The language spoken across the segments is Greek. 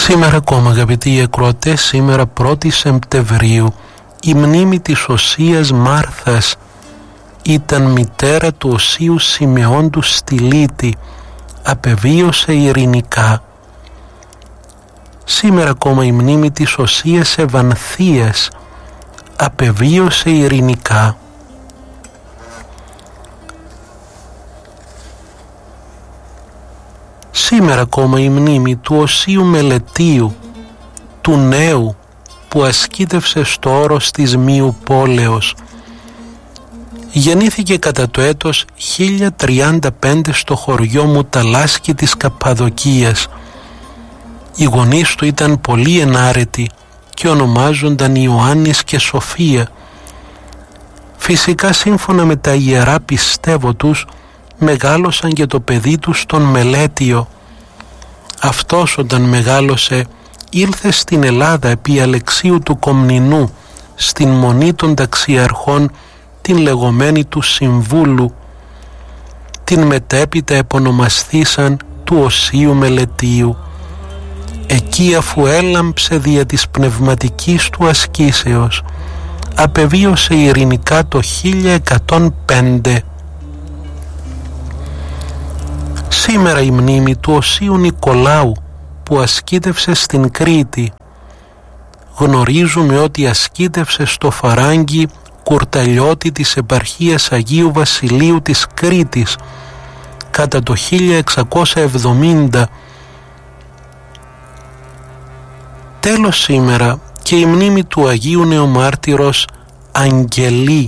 Σήμερα ακόμα, αγαπητοί ακροατές, σήμερα 1η Σεπτεμβρίου, η μνήμη της Οσίας Μάρθας ήταν μητέρα του Οσίου Σιμεών Στυλίτη, απεβίωσε ειρηνικά. Σήμερα ακόμα η μνήμη της Οσίας Ευανθίας απεβίωσε ειρηνικά. Σήμερα ακόμα η μνήμη του Οσίου Μελετίου, του νέου που ασκήτευσε στο όρος της Μίου Πόλεως. Γεννήθηκε κατά το έτος 1035 στο χωριό Μουταλάσκη της Καππαδοκίας. Οι γονείς του ήταν πολύ ενάρετοι και ονομάζονταν Ιωάννης και Σοφία. Φυσικά σύμφωνα με τα ιερά πιστεύω τους, μεγάλωσαν και το παιδί του στον Μελέτιο. Αυτός όταν μεγάλωσε ήλθε στην Ελλάδα επί Αλεξίου του Κομνηνού, στην Μονή των Ταξιαρχών, την λεγόμενη του Συμβούλου. Την μετέπειτα επωνομασθήσαν του Οσίου Μελετίου. Εκεί αφού έλαμψε δια της πνευματικής του ασκήσεως, απεβίωσε ειρηνικά το 1105. Σήμερα η μνήμη του Οσίου Νικολάου που ασκήτευσε στην Κρήτη. Γνωρίζουμε ότι ασκήτευσε στο Φαράγγι Κουρταλιώτη της επαρχίας Αγίου Βασιλείου της Κρήτης κατά το 1670. Τέλος σήμερα και η μνήμη του Αγίου Νεομάρτυρος Αγγελή.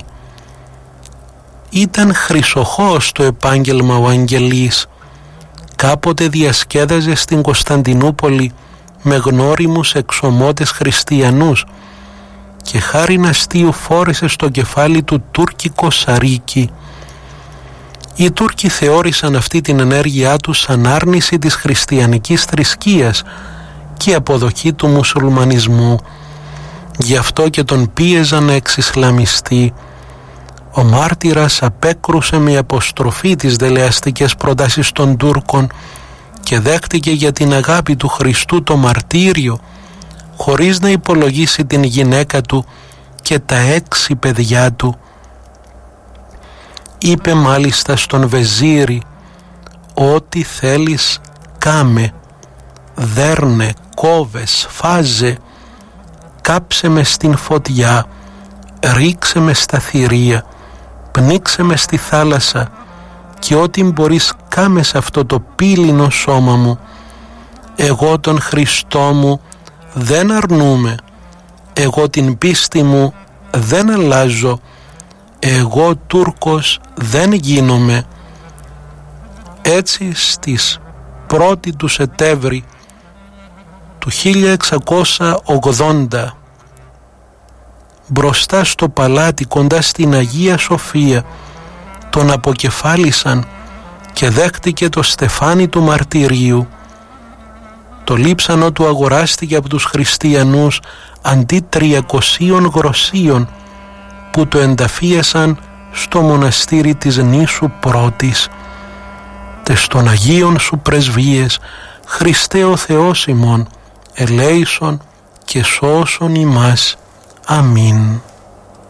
Ήταν χρυσοχώος το επάγγελμα ο Αγγελής. Κάποτε διασκέδαζε στην Κωνσταντινούπολη με γνώριμους εξωμότες χριστιανούς και χάριν αστείου φόρεσε στο κεφάλι του τουρκικό σαρίκι. Οι Τούρκοι θεώρησαν αυτή την ενέργειά τους σαν άρνηση της χριστιανικής θρησκείας και αποδοχή του μουσουλμανισμού. Γι' αυτό και τον πίεζαν να εξισλαμιστεί. Ο μάρτυρας απέκρουσε με αποστροφή τις δελεαστικές προτάσεις των Τούρκων και δέχτηκε για την αγάπη του Χριστού το μαρτύριο, χωρίς να υπολογίσει την γυναίκα του και τα 6 παιδιά του. Είπε μάλιστα στον Βεζίρι: «Ό,τι θέλεις κάμε, δέρνε, κόβες, φάζε, κάψε με στην φωτιά, ρίξε με στα θηρία, πνίξε με στη θάλασσα και ό,τι μπορείς κάμε σε αυτό το πύληνο σώμα μου. Εγώ τον Χριστό μου δεν αρνούμαι, εγώ την πίστη μου δεν αλλάζω, εγώ Τούρκος δεν γίνομαι». Έτσι στις 1η του Σεπτέμβρη του 1680, μπροστά στο παλάτι κοντά στην Αγία Σοφία, τον αποκεφάλισαν και δέχτηκε το στεφάνι του μαρτυρίου. Το λείψανο του αγοράστηκε από τους χριστιανούς αντί 300 γροσίων που το ενταφίασαν στο μοναστήρι της νήσου Πρώτης. Τες των Αγίων σου πρεσβείες, Χριστέ ο Θεός ημών, ελέησον και σώσον ημάς. Αμήν.